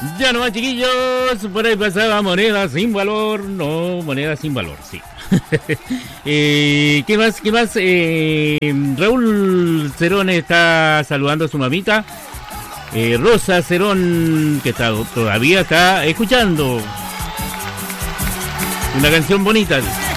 Ya no más, chiquillos. Por ahí pasaba moneda sin valor. No, moneda sin valor, sí. ¿Qué más? ¿Qué más? Raúl Cerón está saludando a su mamita. Rosa Cerón, que todavía está escuchando una canción bonita.